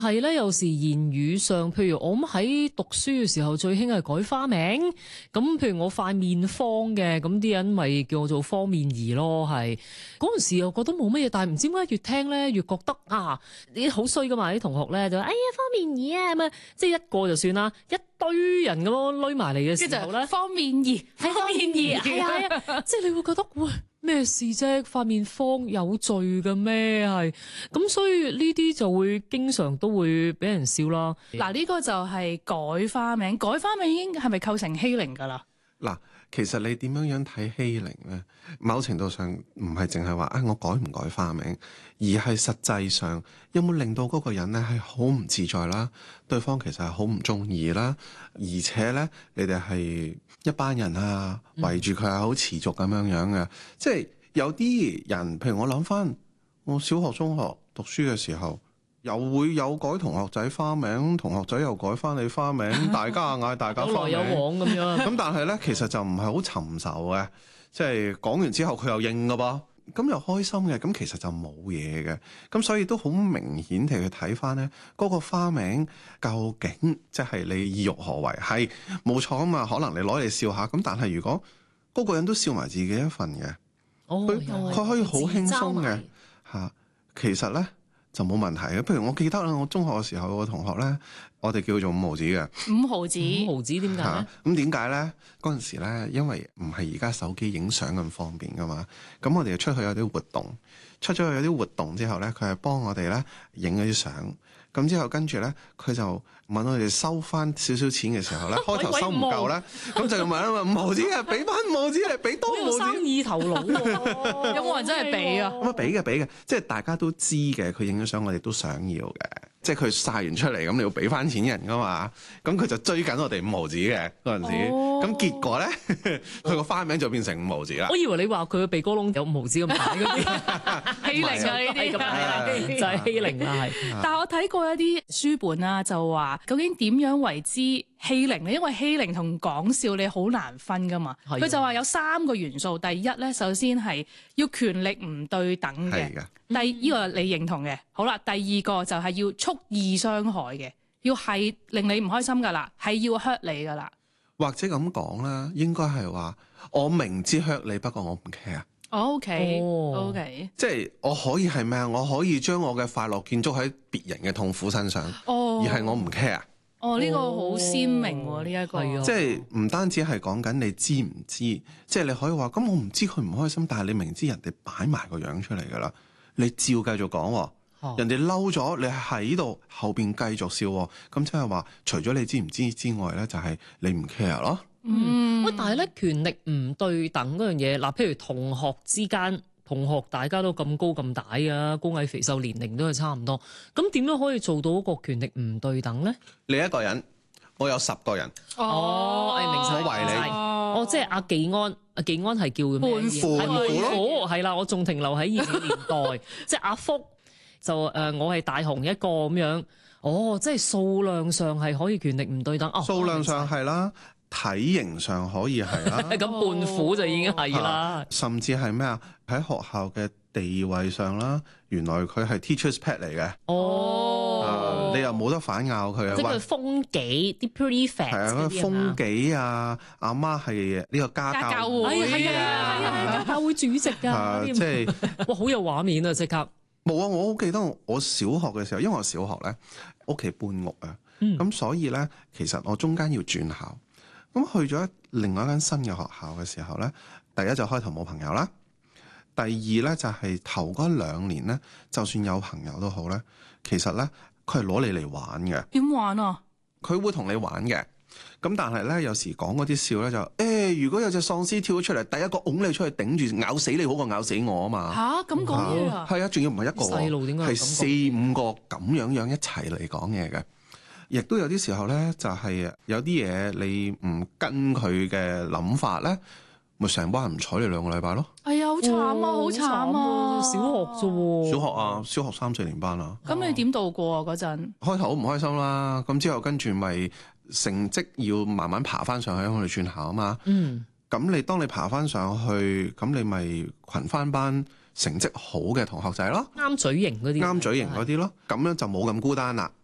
係咧，有時言語上，譬如我諗喺讀書嘅時候最興係改花名，咁譬如我塊面方嘅，咁啲人咪叫我做方面儀咯，係嗰陣時又覺得冇乜嘢，但係唔知點解越聽咧越覺得啊，啲好衰噶嘛啲同學咧就哎呀方面儀啊咁啊，即係一個就算啦，一堆人咁樣攏埋嚟嘅時候咧， 方面儀，方面儀， 係啊，即係你會覺得喂。咩事啫？塊面方有罪嘅咩？係咁，所以呢啲就會經常都會俾人笑啦。 嗱，呢個就係改花名，改花名已經係咪構成欺凌㗎啦？ 嗱，其實你點樣睇欺凌咧？某程度上唔係淨係話我改唔改花名，而係實際上有冇令到嗰個人咧係好唔自在啦，對方其實係好唔中意啦，而且咧你哋係一班人啊圍住佢係好持續咁樣嘅，即係有啲人，譬如我諗翻我小學、中學讀書嘅時候。又會有改同學仔花名，同學仔又改翻你花名，大家嗌大家花名， 有來有往咁樣。 咁但係咧，其實就唔係好尋仇嘅，即係講完之後佢又應㗎噃，咁又開心嘅，咁其實就冇嘢嘅，咁所以都好明顯地去睇翻咧，嗰個花名究竟即係你意欲何為？係冇錯啊嘛，可能你攞嚟笑下，咁但係如果嗰個人都笑埋自己一份嘅，佢可以好輕鬆嘅嚇，其實咧。就冇問題嘅。譬如我記得啦，我中學嘅時候有個同學咧，我哋叫做五毫子嘅。 五毫子， 五毫子點解咧？ 咁點解咧？嗰陣時咧，因為唔係而家手機影相咁方便噶嘛，咁我哋就出去有啲活動，出咗去有啲活動之後咧，佢係幫我哋咧影咗啲相。咁之後跟住咧，佢就問我哋收翻少少錢嘅時候咧，開頭收唔夠咧，咁就問啊嘛，五毫子啊，俾翻五毫子嚟，俾多五毫子。 生意頭腦喎， 有冇人真係俾啊？ 咁啊俾嘅，即係大家都知嘅，佢影咗相，我哋都想要嘅。即係佢曬完出嚟，咁你要俾翻錢人噶嘛？咁佢就追緊我哋五毫子嘅嗰陣時，咁結果咧，佢個花名就變成五毫子啦。 我以為你話佢個鼻哥窿有五毫子咁大嗰啲， 欺凌啊呢啲咁就係欺凌啦，係。 但係我睇過一啲書本啊，就話究竟點樣為之欺凌咧？因為欺凌同講笑你好難分噶嘛。佢就話有3個元素，第一咧，首先係要權力唔對等嘅。呢個你認同嘅。好啦，第二個就係要蓄意傷害嘅，要係令你唔開心噶啦，係要 hurt 你噶啦。 或者咁講啦，應該係話我明知 hurt 你，不過我唔 care。 OK， 即係我可以係咩啊？我可以將我嘅快樂建築喺別人嘅痛苦身上，而係我唔 care。 呢個好鮮明喎，呢一個。 即係唔單止係講緊你知唔知，即係你可以話咁我唔知佢唔開心，但係你明知人哋擺埋個樣出嚟㗎啦，你照繼續講。人哋嬲咗，你喺度後邊繼續笑，咁即係話，除咗你知唔知之外咧，就係你唔 care 咯。 喂，但係咧權力唔對等嗰樣嘢，嗱，譬如同學之間，同學大家都咁高咁大啊，高矮肥瘦年齡都係差唔多，咁點樣可以做到一個權力唔對等咧？ 你一個人，我有10個人。 明晒， 我為你。 即係阿技安，阿技安係叫咩？ 胖虎，係啦，我仲停留喺以前年代，即係阿福。就我係大雄一個咁樣，即係數量上係可以權力唔對等。 數量上係啦，體型上可以係啦。 咁胖虎就已經係啦。 甚至係咩啊？喺學校嘅地位上啦，原來佢係 teacher's pet 嚟嘅。你又冇得反咬佢啊！ 即係佢風紀啲 prefect 係啊，風紀啊，阿媽係呢個家教會家教會主席啊， 即係哇，好有畫面啊！即刻冇啊！我好記得我小學嘅時候，因為我小學咧屋企搬屋啊，咁所以咧其實我中間要轉校，咁去咗另外一間新嘅學校嘅時候咧，第一就開頭冇朋友啦，第二咧就係頭嗰2年咧，就算有朋友都好咧，其實咧佢係攞你嚟玩嘅。 點玩啊？ 佢會同你玩嘅，咁但係咧有時講嗰啲笑咧就如果有隻喪屍跳咗出嚟，第一個拱你出去頂住咬死你好過咬死我啊嘛。 咁講嘢啊？ 係啊，仲要唔係一個細路點解係4-5個咁樣一齊嚟講嘢嘅，亦都有啲時候咧就係有啲嘢你唔跟佢嘅諗法咧，咪成班人唔睬你2個禮拜咯。 哎呀，好慘啊，好慘啊！ 小學啫喎， 小學3-4年班啊。 咁你點度過啊？嗰陣開頭好唔開心啦，咁之後跟住咪成績要慢慢爬翻上去，我哋轉校啊嘛。咁當你爬翻上去，咁你咪群翻班成績好嘅同學仔咯， 啱嘴型嗰啲咯， 咁樣就冇咁孤單啦。